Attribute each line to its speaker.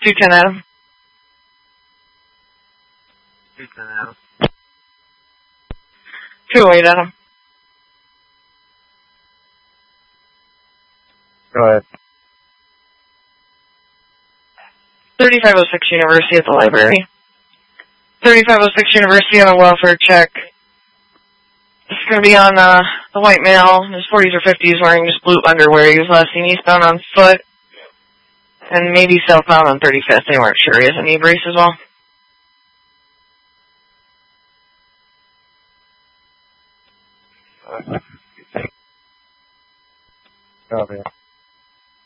Speaker 1: 210 Adam.
Speaker 2: 210 Adam.
Speaker 1: 208 Adam.
Speaker 2: Go ahead.
Speaker 1: 3506 University at the library. 3506 University on a welfare check. This is going to be on the white male in his 40s or 50s wearing just blue underwear. He was last seen eastbound on foot and maybe southbound on 35th. They weren't sure. He has a knee brace as well.
Speaker 2: Oh, man.